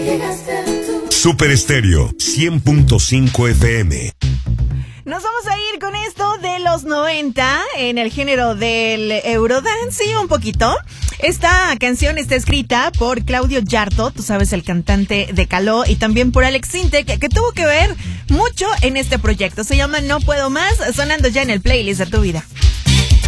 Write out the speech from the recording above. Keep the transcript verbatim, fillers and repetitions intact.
Super Estéreo cien punto cinco F M. Nos vamos a ir con esto de los noventa en el género del Eurodance, sí, un poquito. Esta canción está escrita por Claudio Yarto, tú sabes, el cantante de Caló, y también por Alex Sintek, que, que tuvo que ver mucho en este proyecto. Se llama No Puedo Más, sonando ya en el playlist de tu vida.